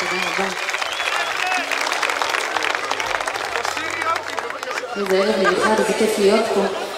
תודה רבה. איזה ערב מיוחד, איזה כיף להיות פה.